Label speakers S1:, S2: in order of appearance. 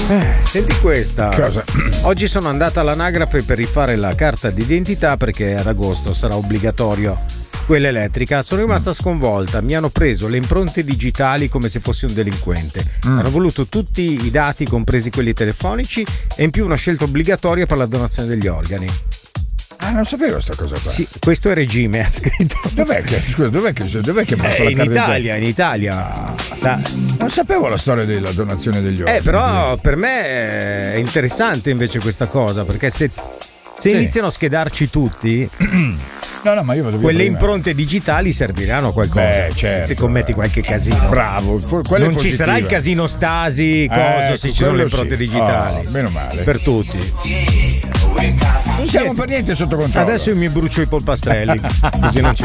S1: Senti questa.
S2: Cosa?
S1: Oggi sono andata all'anagrafe per rifare la carta d'identità perché ad agosto sarà obbligatorio quella elettrica. Sono rimasta sconvolta. Mi hanno preso le impronte digitali come se fossi un delinquente. Hanno voluto tutti i dati, compresi quelli telefonici, e in più una scelta obbligatoria per la donazione degli organi.
S2: Ah, non sapevo sta cosa qua.
S1: Sì, questo è regime, ha scritto.
S2: Dov'è che basta la
S1: In Italia.
S2: Non sapevo la storia della donazione degli organi.
S1: Però per me è interessante invece questa cosa, perché se iniziano a schedarci tutti,
S2: no, ma io vado via
S1: quelle
S2: prima.
S1: impronte digitali serviranno a qualcosa.
S2: Certo,
S1: se commetti qualche casino.
S2: Bravo,
S1: non ci sarà il casino Stasi, se ci sono le impronte digitali.
S2: Meno male.
S1: Per tutti.
S2: Non siamo per niente sotto controllo.
S1: Adesso io mi brucio i polpastrelli, così non ci